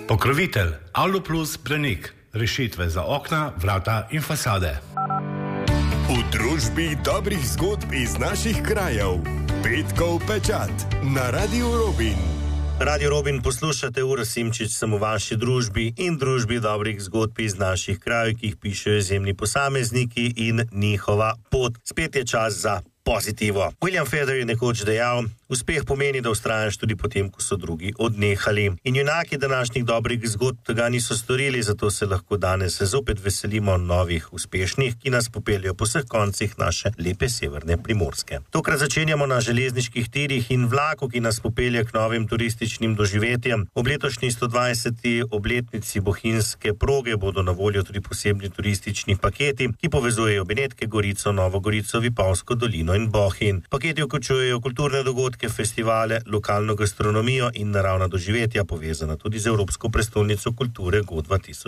Pokrovitelj Aluplus Branik. Rešitve za okna, vrata in fasade. V družbi dobrih zgodb iz naših krajev. Petkov pečat na Radio Robin. Radio Robin poslušate, Ura Simčič, sem v vaši družbi in družbi dobrih zgodb iz naših krajev, ki jih pišejo izjemni posamezniki in njihova pot. Spet je čas za pozitivo. William Feather je nekoč dejal: uspeh pomeni, da vztrajaš tudi potem, ko so drugi odnehali. In junaki današnjih dobrih zgodb tega niso storili, zato se lahko danes zopet veselimo novih uspešnih, ki nas popeljajo po vseh koncih naše lepe severne Primorske. Tokrat začenjamo na železniških tirih in vlaku, ki nas popelje k novim turističnim doživetjem. Ob letošnji 120. obletnici bohinjske proge bodo na voljo tudi posebni turistični paketi, ki povezujejo Benetke, Gorico, Novo Gorico, Vipavsko dolino in Bohinj. Paketi vključujejo kulturne dogodke, festivale, lokalno gastronomijo in naravna doživetja, povezana tudi z Evropsko prestolnico kulture GO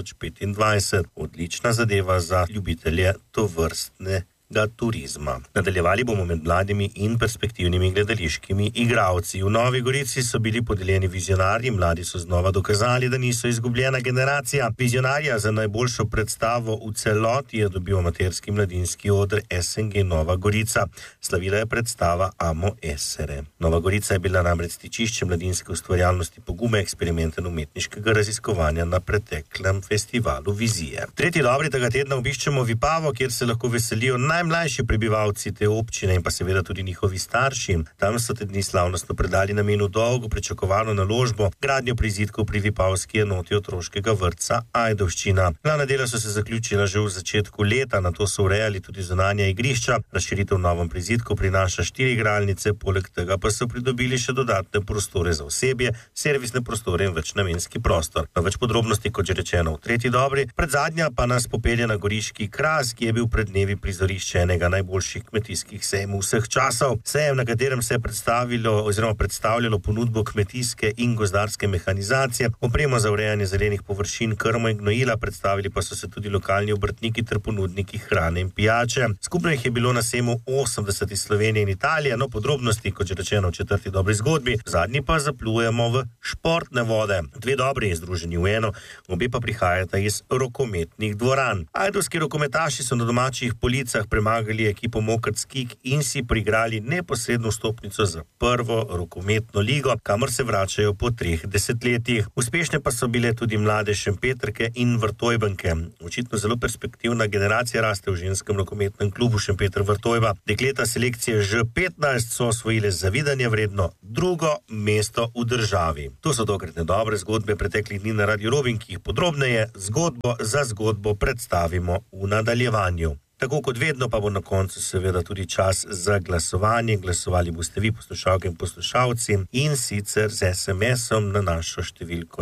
2025. Odlična zadeva za ljubitelje tovrstnega turizma. Nadaljevali bomo med mladimi in perspektivnimi gledališkimi igralci. V Novi Gorici so bili podeljeni vizionarji, mladi so znova dokazali, da niso izgubljena generacija. Vizionarja za najboljšo predstavo v celoti je dobil amaterski mladinski oder SNG Nova Gorica. Slavila je predstava Amo Esere. Nova Gorica je bila namreč stičišče mladinske ustvarjalnosti, pogume, eksperimenta in umetniškega raziskovanja na preteklem festivalu Vizije. Tretji dobri tega tedna obiščemo Vipavo, kjer se lahko veselijo najmlajši prebivalci te občine in pa seveda tudi njihovi starši. Tam so te dni slavnostno predali namenu dolgo pričakovano naložbo, gradnjo prizidkov pri vipavski enoti otroškega vrtca Ajdovščina. Glavna dela so se zaključila že v začetku leta, nato so urejali tudi zunanja igrišča. Razširitev v novem prizidku prinaša 4 igralnice, poleg tega pa so pridobili še dodatne prostore za osebje, servisne prostore in večnamenski prostor. Na več podrobnosti, kot že rečeno, v tretji dobri. Predzadnja pa nas popelje na Goriški Kras, ki je bil pred dnevi prizorišče enega najboljših kmetijskih sejmov vseh časov. Sejem, na katerem se je predstavljalo ponudbo kmetijske in gozdarske mehanizacije, opremo za urejanje zelenih površin, krmo in gnojila, predstavili pa so se tudi lokalni obrtniki ter ponudniki hrane in pijače. Skupno jih je bilo na sejmu 80 iz Slovenije in Italije, no podrobnosti, kot že rečeno, v četrti dobri zgodbi. Zadnji pa zaplujemo v športne vode. Dve dobri združeni v eno, obe pa prihajata iz rokometnih dvoran. Ajdovski rokometaši so na domačih policah premagali ekipo Mokrc Kik in si priigrali neposredno vstopnico za prvo rokometno ligo, kamor se vračajo po 3 desetletjih. Uspešne pa so bile tudi mlade Šempetrke in Vrtojbenke. Očitno zelo perspektivna generacija raste v ženskem rokometnem klubu Šempeter Vrtojba. Dekleta selekcije Ž15 so osvojile zavidanje vredno 2. mesto v državi. To so tokratne dobre zgodbe preteklih dni na Radio Robin, ki jih podrobneje zgodbo za zgodbo predstavimo v nadaljevanju. Tako kot vedno pa bo na koncu seveda tudi čas za glasovanje. Glasovali boste vi, poslušalke in poslušalci, in sicer z SMS-om na našo številko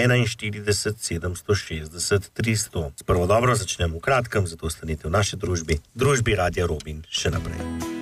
041 760 300. Sprvo dobro začnemo v kratkem, zato ostanite v naši družbi, družbi Radia Robin še naprej.